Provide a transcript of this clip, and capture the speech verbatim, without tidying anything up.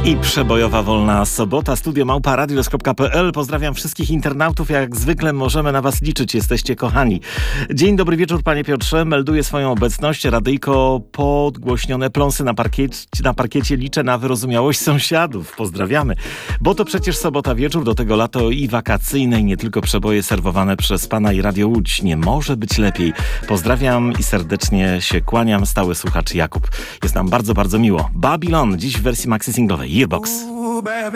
I przebojowa wolna sobota, studio małpa radios kropka p l. Pozdrawiam wszystkich internautów, jak zwykle możemy na was liczyć, jesteście kochani. Dzień dobry wieczór, panie Piotrze, melduję swoją obecność, radyjko podgłośnione, pląsy na parkiecie, na parkiecie, liczę na wyrozumiałość sąsiadów, pozdrawiamy. Bo to przecież sobota wieczór, do tego lato i wakacyjne i nie tylko przeboje serwowane przez pana i Radio Łódź. Nie może być lepiej. Pozdrawiam i serdecznie się kłaniam, stały słuchacz Jakub. Jest nam bardzo, bardzo miło. Babylon, dziś w wersji maxi singlowej. Yearbox.